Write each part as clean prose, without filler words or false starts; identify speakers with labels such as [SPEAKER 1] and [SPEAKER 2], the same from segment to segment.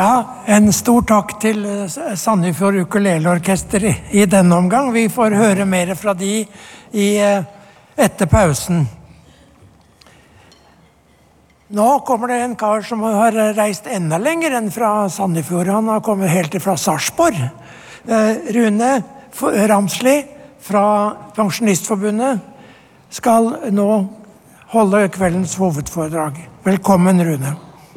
[SPEAKER 1] Ja, en stor takk til Sandefjord Ukuleleorkester i denne omgang. Vi får høre mer fra de etter pausen. Nå kommer det en kar som har reist enda lenger enn fra Sandefjord. Han har kommet helt fra Sarpsborg. Rune Ramsli fra Pensjonistforbundet skal nå holde kveldens hovedforedrag. Velkommen, Rune.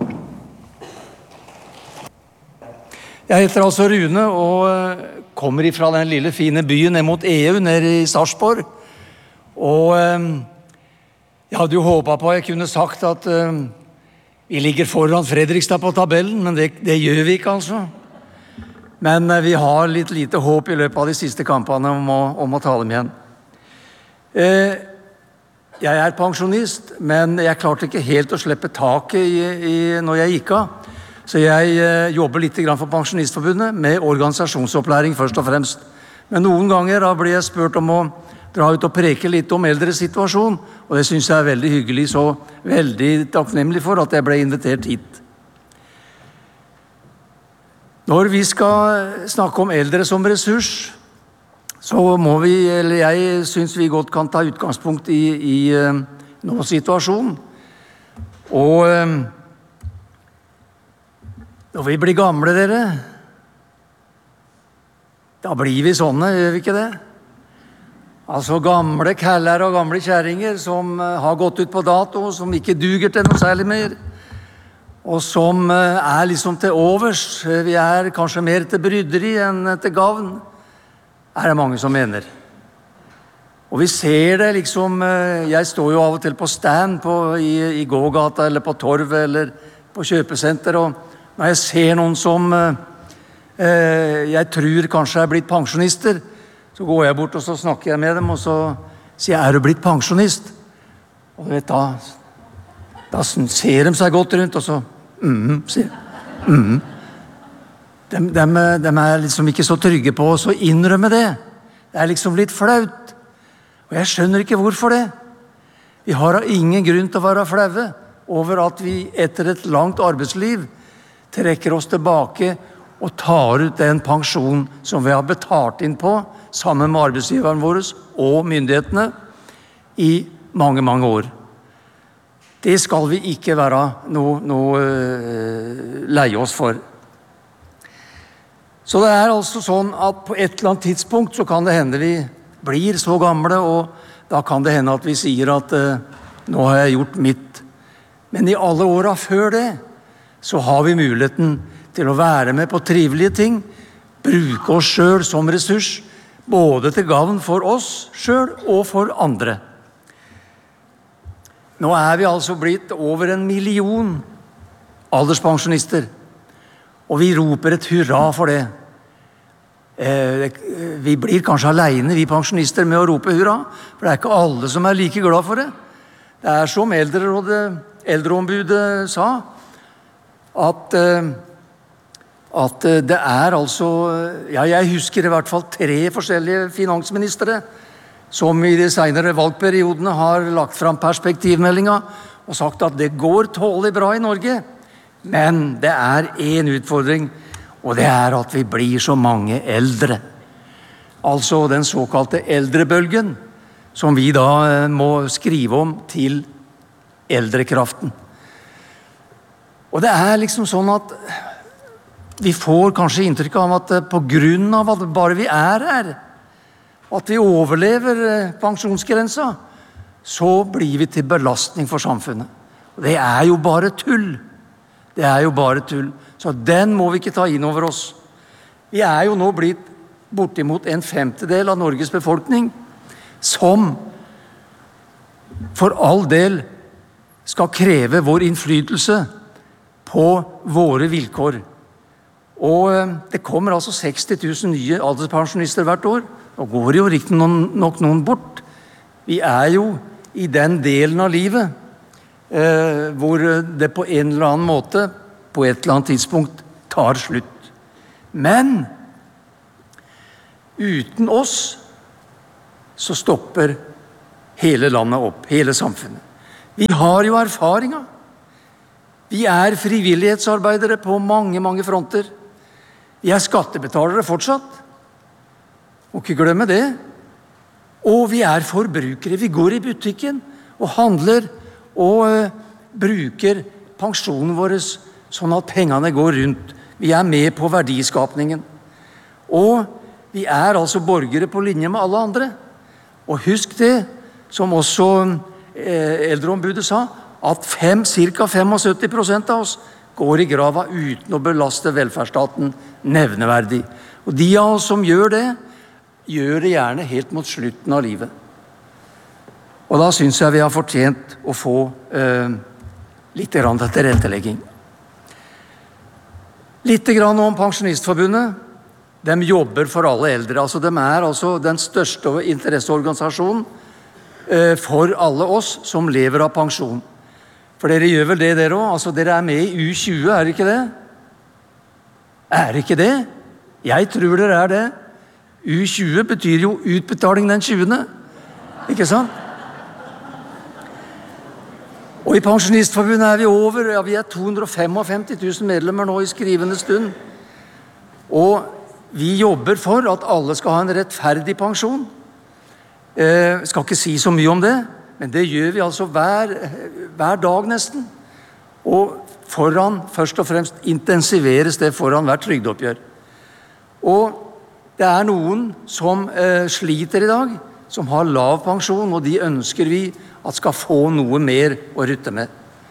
[SPEAKER 2] Jeg heter altså Rune og kommer fra den lille fine byen ned mot EU, nede i Sarpsborg. Og jeg hadde jo håpet på at jeg kunne sagt at vi ligger foran Fredrikstad på tabellen, men det gjør vi ikke altså. Men vi har litt lite håp i løpet av de siste kampene om å ta dem igjen. Jeg er pensjonist, men jeg klarte ikke helt å slippe taket når jeg gikk av. Så jeg jobber litt for Pensjonistforbundet med organisasjonsopplæring først og fremst. Men noen ganger da blir jeg spurt om å dra ut og preke litt om eldres situasjon, og det synes jeg er veldig hyggelig, så veldig takknemlig for at jeg ble invitert hit. Når vi skal snakke om eldre som ressurs, så må vi, eller jeg synes vi godt kan ta utgangspunkt i nå-situasjonen. Og når vi blir gamle, dere, da blir vi sånne, gjør vi ikke det? Altså gamle kaller og gamle kjerringer som har gått ut på dato, som ikke duger til noe særlig mer, og som er liksom til overs. Vi er kanskje mer til bryderi enn til gavn, er det mange som mener. Og vi ser det liksom, jeg står jo av og til på stand i gågata eller på torvet eller på kjøpesenter, og når jeg ser noen som jeg tror kanskje er blitt pensjonister, så går jeg bort og så snakker jeg med dem, og så sier jeg, er du blitt pensjonist? Og du vet, da ser de seg godt rundt, og så, sier de er liksom ikke så trygge på å innrømme det. Det er liksom litt flaut. Og jeg skjønner ikke hvorfor det. Vi har ingen grunn til å være flaue over at vi etter et langt arbeidsliv trekker oss tilbake og tar ut den pensjon som vi har betalt inn på sammen med arbeidsgiveren vår og myndighetene i mange, mange år. Det skal vi ikke være noe leie oss for. Så det er altså sånn at på et eller annet tidspunkt så kan det hende vi blir så gamle, og da kan det hende at vi sier at nå har jeg gjort mitt. Men i alle årene før det, så har vi muligheten til å være med på trivelige ting, bruke oss selv som ressurs, både til gavn for oss selv og for andre. Nå er vi altså blitt over 1 million alderspensjonister, og vi roper et hurra for det. Vi blir kanskje alene, vi pensjonister, med å rope hurra, for det er ikke alle som er like glad for det. Det er som eldreombudet sa, at det er altså, jeg husker i hvert fall 3 forskjellige finansministre som i de senere valgperiodene har lagt fram perspektivmeldingen og sagt at det går tålig bra i Norge, men det er en utfordring, og det er at vi blir så mange eldre. Altså den såkalte eldrebølgen, som vi da må skrive om til eldrekraften. Og det er liksom sånn at vi får kanskje inntrykk av at på grunn av at bare vi er her, at vi overlever pensjonsgrensa, så blir vi til belastning for samfunnet. Og det er jo bare tull. Det er jo bare tull. Så den må vi ikke ta inn over oss. Vi er jo nå blitt bortimot 1/5 av Norges befolkning, som for all del skal kreve vår innflytelse på våre vilkår. Og det kommer altså 60 000 nye alderspensjonister hvert år. Nå går det jo riktig nok noen bort. Vi er jo i den delen av livet hvor det på en eller annen måte, på et eller annet tidspunkt, tar slutt. Men uten oss så stopper hele landet opp, hele samfunnet. Vi har jo erfaringer. Vi frivillighetsarbeidere på mange, mange fronter. Vi skattebetalere fortsatt. Må ikke glemme det. Og vi forbrukere. Vi går i butikken og handler og bruker pensjonen vår sånn at pengene går rundt. Vi med på verdiskapningen. Og vi altså borgere på linje med alle andre. Og husk det, som også eldreombudet sa, at ca. 75% av oss går i grava uten å belaste velferdsstaten nevneverdig. Og de av oss som gjør det gjerne helt mot slutten av livet. Og da synes jeg vi har fortjent å få litt grann tilrettelegging. Litt grann om Pensjonistforbundet. De jobber for alle eldre. Altså, de altså den største interesseorganisasjonen for alle oss som lever av pensjon. For dere gjør vel det, dere også? Altså, dere med i U20, det ikke det? Det ikke det? Jeg tror dere det. U20 betyr jo utbetaling den 20. Ikke sant? Og i Pensjonistforbundet vi over, vi 255 000 medlemmer nå i skrivende stund. Og vi jobber for at alle skal ha en rettferdig pensjon. Skal ikke si så mye om det, men det gjør vi altså hver dag nesten. Og først og fremst intensiveres det foran hvert trygdeoppgjør. Og det noen som sliter i dag, som har lav pensjon, og de ønsker vi at skal få noe mer å rutte med.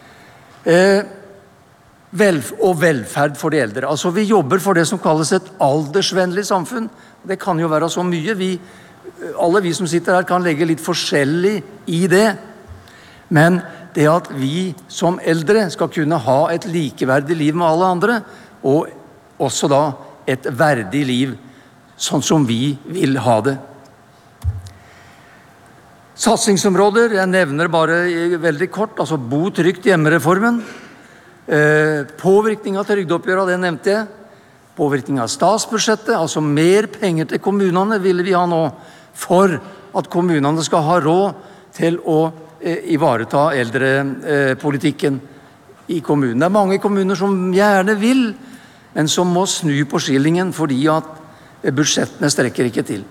[SPEAKER 2] Og velferd for de eldre. Altså, vi jobber for det som kalles et aldersvennlig samfunn. Det kan jo være så mye. Alle vi som sitter her kan legge litt forskjellig i det. Men det at vi som eldre skal kunne ha et likeverdig liv med alle andre, og også da et verdig liv, sånn som vi vil ha det. Satsingsområder, jeg nevner bare veldig kort, altså bo trygt hjemmereformen, påvirkning av trygdeoppgjøret, det nevnte jeg, påvirkning av statsbudsjettet, altså mer penger til kommunene ville vi ha nå, for at kommunene skal ha råd til å ivareta eldrepolitikken i kommunen. Det mange kommuner som gjerne vil, men som må snu på skillingen fordi at budsjettene strekker ikke til.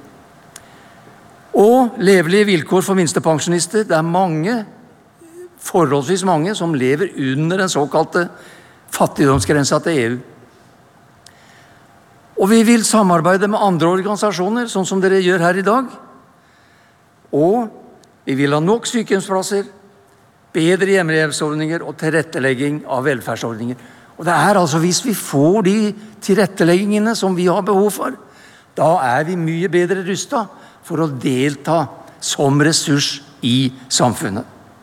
[SPEAKER 2] Og levelige vilkår for minstepensjonister. Det mange, forholdsvis mange, som lever under den såkalte fattigdomsgrensa til EU. Og vi vil samarbeide med andre organisasjoner, sånn som dere gjør her i dag. Og vi vil ha nok sykehjemsplasser, bedre hjemmehjelpsordninger og tilrettelegging av velferdsordninger. Og det altså, hvis vi får de tilretteleggingene som vi har behov for, da vi mye bedre rustet for å delta som ressurs i samfunnet.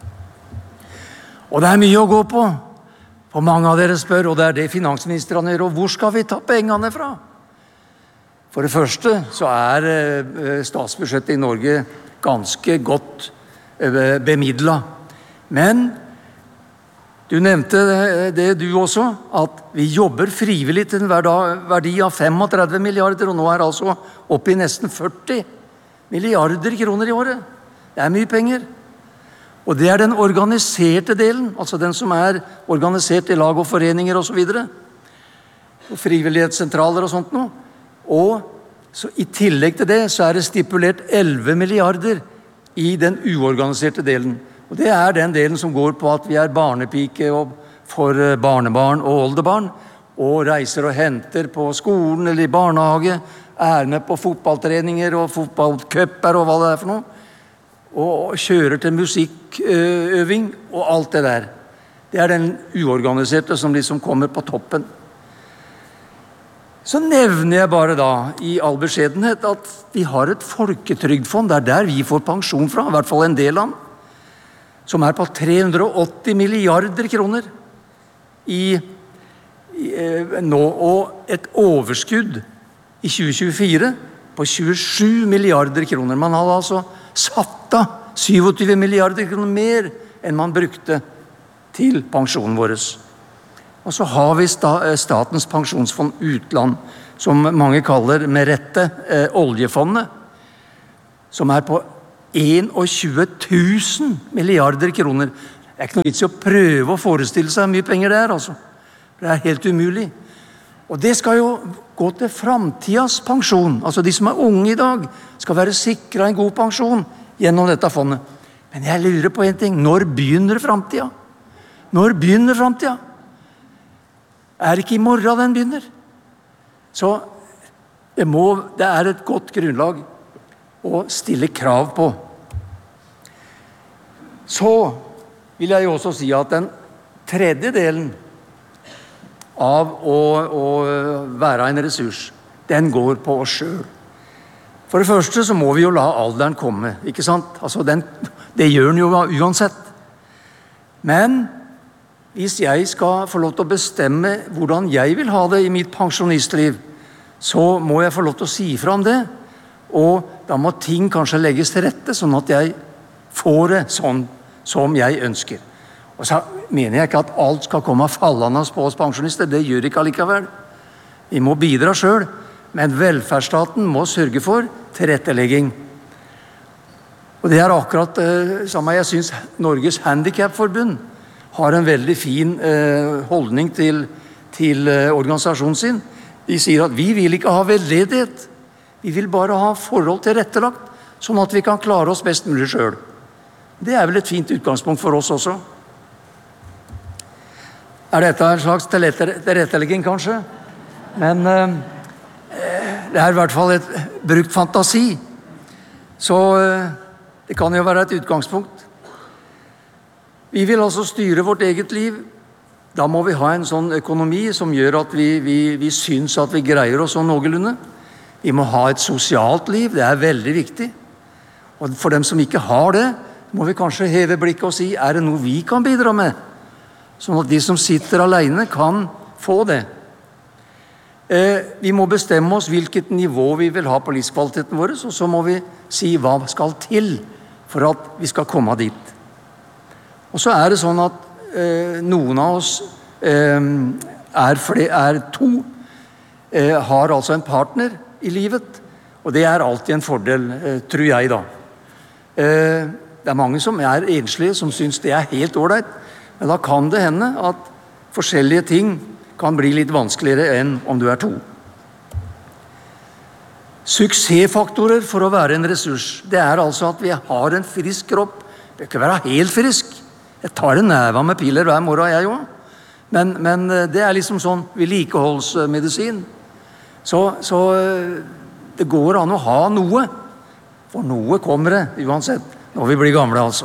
[SPEAKER 2] Og det mye å gå på. For mange av dere spør, og det det finansministrene gjør, og hvor skal vi ta pengene fra? For det første så statsbudsjettet i Norge ganske godt bemidlet. Men du nevnte det du også, at vi jobber frivillig til en verdi av 35 milliarder, og nå altså oppe i nesten 40 milliarder kroner i året. Det mye penger. Og det den organiserte delen, altså den som organisert i lag og foreninger og så videre, og frivillighetssentraler og sånt noe. Og så i tillegg til det så det stipulert 11 milliarder i den uorganiserte delen. Og det den delen som går på at vi barnepike for barnebarn og oldebarn, og reiser og henter på skolen eller i barnehage, med på fotballtreninger og fotballcuper og hva det for noe, og kjører til musikkøving og alt det der. Det den uorganiserte som liksom kommer på toppen. Så nevner jeg bare da, i all beskjedenhet, at vi har et folketrygdfond, det der vi får pensjon fra, i hvert fall en del av den, som på 380 milliarder kroner nå, og et overskudd i 2024 på 27 milliarder kroner. Man hadde altså satt av 27 milliarder kroner mer enn man brukte til pensjonen vår. Og så har vi Statens pensjonsfond utland, som mange kaller med rette oljefondet, som på 21 000 milliarder kroner. Det ikke noe vits I å prøve å forestille seg hvor mye penger det altså. Det helt umulig. Og det skal jo gå til fremtidens pensjon. Altså de som unge I dag, skal være sikret en god pensjon gjennom dette fondet. Men jeg lurer på en ting. Når begynner fremtiden? Når begynner fremtiden? Det ikke I morgen den begynner? Så det et godt grunnlag å stille krav på. Så vil jeg jo også si at den tredje delen av å være en ressurs, den går på oss selv. For det første så må vi jo la alderen komme, ikke sant? Altså det gjør den jo uansett. Men hvis jeg skal få lov til å bestemme hvordan jeg vil ha det I mitt pensjonistliv, så må jeg få lov til å si fra om det, og da må ting kanskje legges til rette, sånn at jeg får det sånn som jeg ønsker. Og så mener jeg ikke at alt skal komme fallende på oss pensjonister, det gjør ikke allikevel. Vi må bidra selv, men velferdsstaten må sørge for tilrettelegging. Og det akkurat samme jeg synes Norges Handicapforbund har en veldig fin holdning til organisasjonen sin. De sier at vi vil ikke ha veldedighet. Vi vil bare ha forhold tilrettelagt, sånn at vi kan klare oss best mulig selv. Det vel et fint utgangspunkt for oss også. Dette en slags tilrettelegging kanskje? Men det I hvert fall et brukt fantasi. Så det kan jo være et utgangspunkt. Vi vil altså styre vårt eget liv. Da må vi ha en sånn økonomi som gjør at vi synes at vi greier oss sånn noenlunde. Vi må ha et sosialt liv, det veldig viktig. Og for dem som ikke har det, må vi kanskje heve blikket og si, det noe vi kan bidra med? Sånn at de som sitter alene kan få det. Vi må bestemme oss hvilket nivå vi vil ha på livskvaliteten vår, og så må vi si hva skal til for at vi skal komme dit. Og så det sånn at noen av oss to, har altså en partner I livet, og det alltid en fordel, tror jeg da. Det mange som enslige, som synes det helt ordentlig, men da kan det hende at forskjellige ting kan bli litt vanskeligere enn om du to. Suksessfaktorer for å være en ressurs, det altså at vi har en frisk kropp. Det ikke være helt frisk. Jeg tar en neva med piller hver morgen, jeg også. Men det liksom sånn vedlikeholdsmedisin. Så det går an å ha noe. For noe kommer det, uansett, når vi blir gamle altså.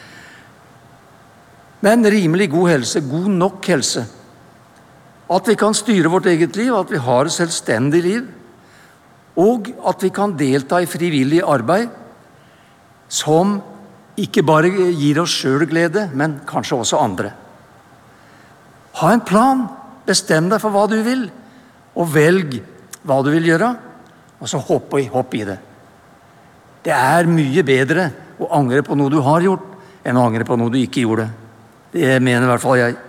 [SPEAKER 2] Men rimelig god helse, god nok helse. At vi kan styre vårt eget liv, at vi har et selvstendig liv, og at vi kan delta I frivillig arbeid, som ikke bare gir oss selv glede, men kanskje også andre. Ha en plan, bestem deg for hva du vil, og velg hva du vil gjøre, og så hopp I det. Det mye bedre å angre på noe du har gjort, enn å angre på noe du ikke gjorde. Det mener I hvert fall jeg.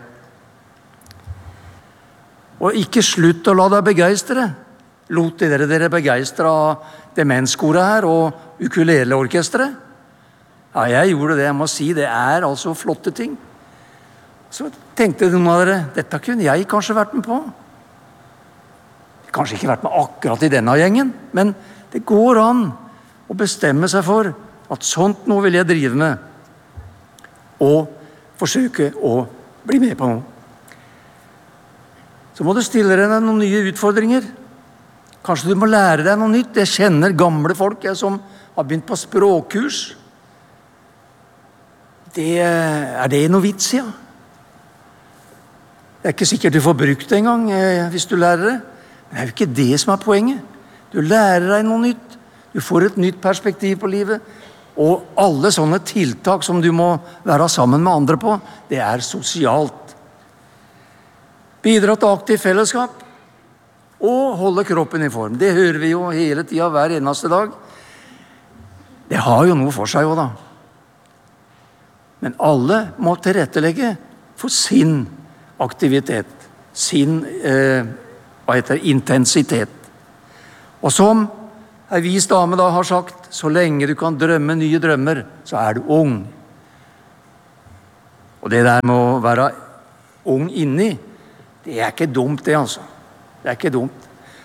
[SPEAKER 2] Og ikke slutt å la deg begeistre. Lot dere begeistre av demenskoret her, og ukuleleorkestret. Ja, jeg gjorde det, jeg må si, det altså flotte ting. Så tenkte noen av dere, dette kunne jeg kanskje vært med på. Kanskje ikke vært med akkurat I denne gjengen, men det går an å bestemme seg for at sånt noe vil jeg drive med, og forsøke å bli med på noe. Så må du stille deg noen nye utfordringer. Kanskje du må lære deg noe nytt. Jeg kjenner gamle folk som har begynt på språkkurs. Det noe vits, ja. Det ikke sikkert du får brukt det en gang hvis du lærer det. Men det jo ikke det som poenget. Du lærer deg noe nytt. Du får et nytt perspektiv på livet. Og alle sånne tiltak som du må være sammen med andre på, det sosialt. Bidra til aktivt fellesskap og holde kroppen I form. Det hører vi jo hele tiden, hver eneste dag. Det har jo noe for seg jo da. Men alle må tilrettelegge for sin aktivitet, sin intensitet. Og som en vis dame da har sagt, så lenge du kan drømme nye drømmer, så du ung. Og det der med å være ung inni, det ikke dumt det, altså. Det ikke dumt.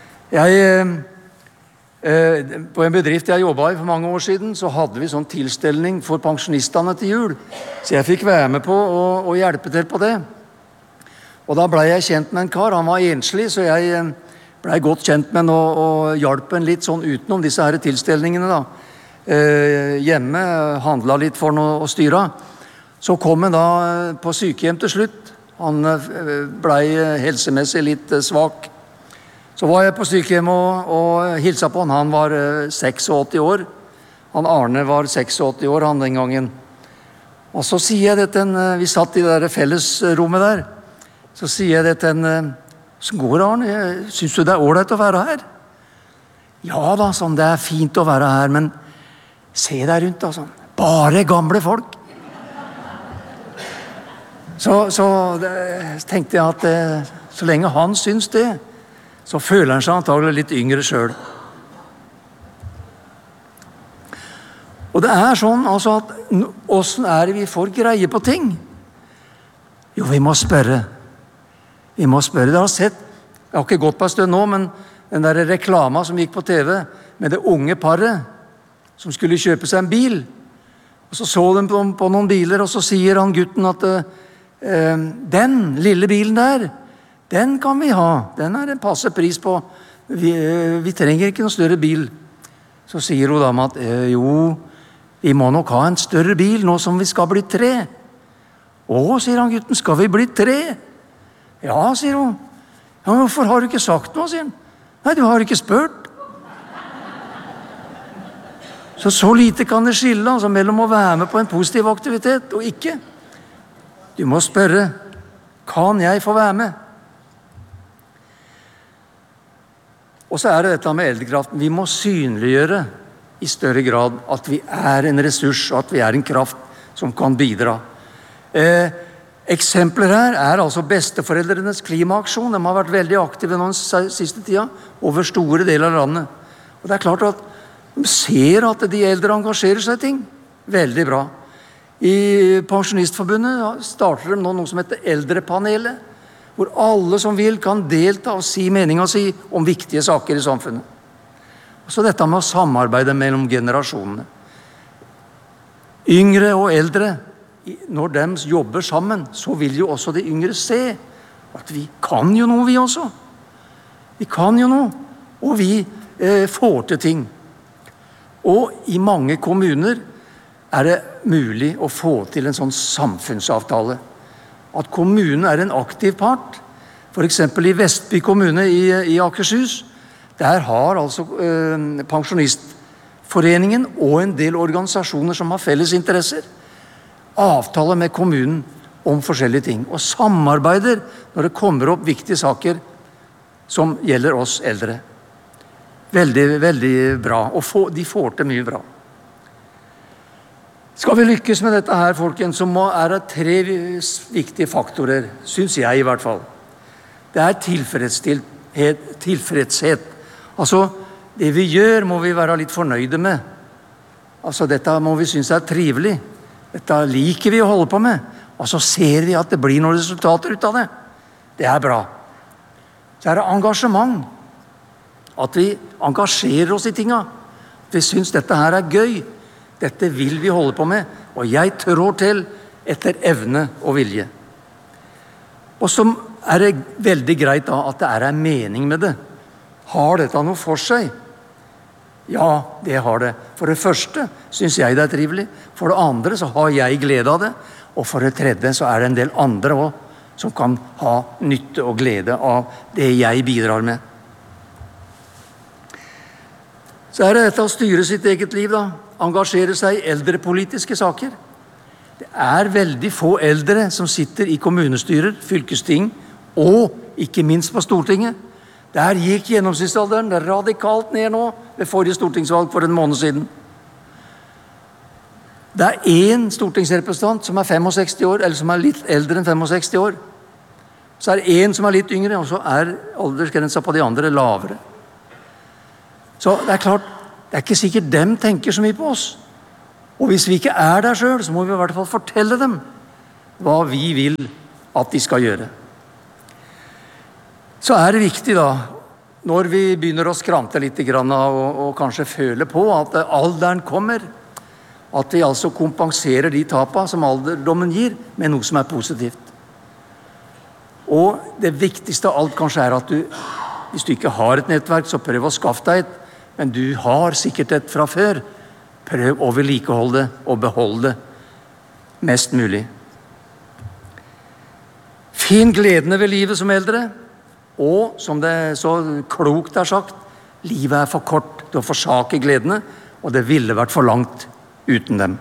[SPEAKER 2] På en bedrift jeg jobbet i for mange år siden, så hadde vi sånn tilstelning for pensjonistene til jul. Så jeg fikk være med på å hjelpe til på det. Og da ble jeg kjent med en kar. Han var enslig, så jeg ble godt kjent med han og hjalp en litt sånn utenom disse her tilstelningene da. Hjemme, handlet litt for han og styra. Så kom han da på sykehjem til slutt. Han ble helsemessig litt svak. Så var jeg på sykehjem og hilsa på han. Han var 86 år. Han Arne var 86 år han den gangen. Og så sier jeg det til en, vi satt i det der fellesrommet der, så sier jeg det til en, så går det, Arne, synes du det ordentlig å være her? Ja da, sånn, det fint å være her, men se deg rundt da, sånn. Bare gamle folk. Så tenkte jeg at så lenge han syns det, så føler han seg antagelig litt yngre selv. Og det sånn altså at hvordan det vi får greie på ting? Jo, vi må spørre. Vi må spørre. Dere har sett, jeg har ikke gått på en stund nå, men den der reklama som gikk på TV med det unge paret som skulle kjøpe seg en bil. Og så de på noen biler, og så sier han gutten at den lille bilen der, den kan vi ha. Den en passe pris på. Vi trenger ikke noen større bil. Så sier hun dama at jo, vi må nok ha en større bil nå som vi skal bli 3. Å, sier han gutten, skal vi bli 3? Ja, sier hun. Ja, men hvorfor har du ikke sagt noe, sier han. Nei, du har ikke spurt. Så lite kan det skille altså, mellom å være med på en positiv aktivitet og ikke. Du må spørre, kan jeg få være med? Og så det dette med eldrekraften. Vi må synliggjøre i større grad at vi en ressurs, og at vi en kraft som kan bidra. Eksempler her altså besteforeldrenes klimaaksjon. De har vært veldig aktive nå den siste tida, over store deler av landet. Og det klart at de ser at de eldre engasjerer seg i ting. Veldig bra. I Pensjonistforbundet starter de nå noe som heter Eldrepanelet, hvor alle som vil kan delta og si meningen si om viktige saker i samfunnet. Og så dette med å samarbeide mellom generasjonene. Yngre og eldre, når de jobber sammen, så vil jo også de yngre se at vi kan jo noe, vi også. Vi kan jo noe, og vi får til ting. Og i mange kommuner det mulig å få til en sånn samfunnsavtale. At kommunen en aktiv part. For eksempel i Vestby kommune i Akershus, der har altså Pensjonistforeningen og en del organisasjoner som har felles interesser, avtale med kommunen om forskjellige ting, og samarbeider når det kommer opp viktige saker som gjelder oss eldre. Veldig, veldig bra, og de får til mye bra. Skal vi lykkes med dette her, folkens, så det 3 viktige faktorer, synes jeg i hvert fall. Det tilfredshet. Altså, det vi gjør må vi være litt fornøyde med. Altså, dette må vi synes trivelig. Dette liker vi å holde på med. Og så ser vi at det blir noen resultater ut av det. Det bra. Så det engasjement. At vi engasjerer oss i tinga. Vi synes dette her gøy. Dette vil vi holde på med, og jeg trår til etter evne og vilje. Og så det veldig greit da, at det en mening med det. Har dette noe for seg? Ja, det har det. For det første synes jeg det trivelig. For det andre så har jeg glede av det. Og for det tredje så det en del andre også som kan ha nytte og glede av det jeg bidrar med. Så det dette å styre sitt eget liv da. Engasjere seg i eldrepolitiske saker. Det veldig få eldre som sitter i kommunestyrer, fylkesting og ikke minst på Stortinget. Der gikk gjennomsnittsalderen radikalt ned nå ved forrige stortingsvalg for en måned siden. Det en stortingsrepresentant som 65 år, eller som litt eldre enn 65 år. Så det en som litt yngre, og så aldersgrensa på de andre lavere. Så det klart, det ikke sikkert dem tenker så mye på oss. Og hvis vi ikke der selv, så må vi i hvert fall fortelle dem hva vi vil at de skal gjøre. Så det viktig da, når vi begynner å skrante litt og kanskje føle på at alderen kommer, at vi altså kompenserer de tapene som alderdommen gir, med noe som positivt. Og det viktigste av alt kanskje at du, hvis du ikke har et nettverk, så prøv å skaffe deg et, men du har sikkert et fra før. Prøv å vedlikeholde og beholde det mest mulig. Finn gledene ved livet som eldre, og som det så klokt sagt, livet for kort til å forsake gledene, og det ville vært for langt uten dem.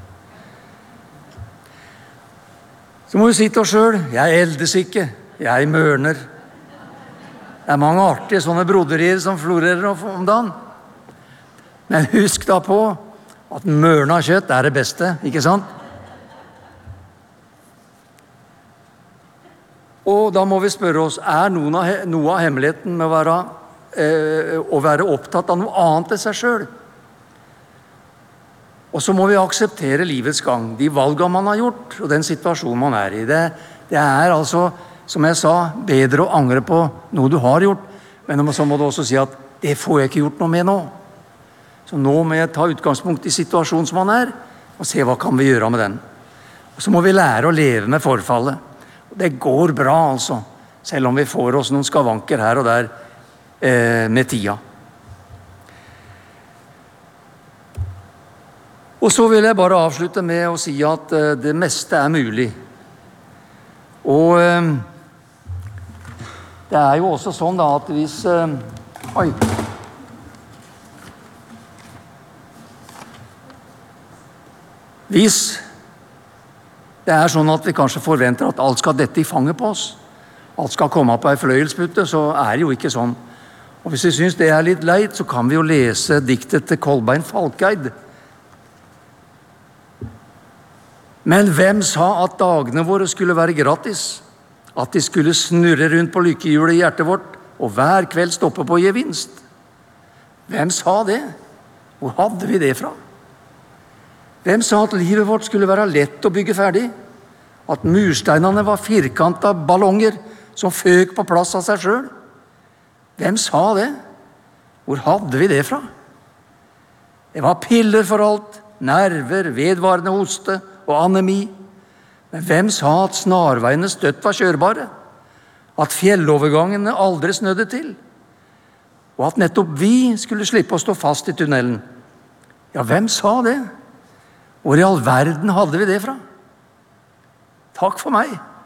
[SPEAKER 2] Så må vi si til oss selv, jeg eldes ikke, jeg mørner. Det mange artige sånne broderier som florerer om dagen. Men husk da på at mørna kjøtt det beste, ikke sant? Og da må vi spørre oss, noe av hemmeligheten med å være opptatt av noe annet enn seg selv? Og så må vi akseptere livets gang, de valgene man har gjort, og den situasjonen man i. Det altså, som jeg sa, bedre å angre på noe du har gjort, men så må du også si at det får jeg ikke gjort noe med nå. Så nå må jeg ta utgangspunkt i situasjonen som man og se hva kan vi gjøre med den. Og så må vi lære å leve med forfallet. Og det går bra altså, selv om vi får oss noen skavanker her og der med tida. Og så vil jeg bare avslutte med å si at det meste mulig. Og det jo også sånn da at hvis Hvis det sånn at vi kanskje forventer at alt skal dette i fanget på oss, alt skal komme på en fløyelsputte, så det jo ikke sånn. Og hvis vi synes det litt leit, så kan vi jo lese diktet til Kolbein Falkeid. Men hvem sa at dagene våre skulle være gratis? At de skulle snurre rundt på lykkehjulet i hjertet vårt, og hver kveld stoppe på gevinst? Hvem sa det? Hvor hadde vi det fra? Hvem sa at livet vårt skulle være lett å bygge ferdig? At mursteinene var firkantet ballonger som føk på plass av seg selv? Hvem sa det? Hvor hadde vi det fra? Det var piller for alt, nerver, vedvarende hoste og anemi. Men hvem sa at snarveiene støtt var kjørbare? At fjellovergangene aldri snødde til? Og at nettopp vi skulle slippe å stå fast i tunnelen? Ja, hvem sa det? Hvor i all verden hadde vi det fra? Takk for meg.